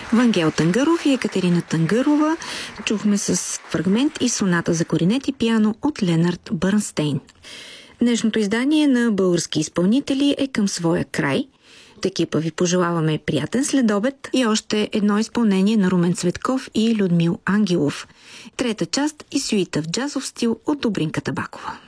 Вангел Тангаров и Екатерина Тангарова. Чухме с фрагмент и соната за кларинет и пиано от Ленард Бърнстейн. Днешното издание на български изпълнители е към своя край. От екипа ви пожелаваме приятен следобед и още едно изпълнение на Румен Цветков и Людмил Ангелов. Трета част и сюита в джазов стил от Добринка Табакова.